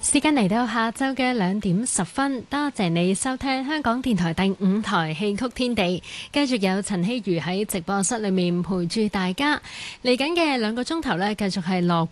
時間嚟到下晝嘅2:10，多謝你收聽香港電台第5台戲曲天地，繼續有陳希如喺直播室裏面陪住大家。嚟緊嘅2個鐘頭呢，繼續係羅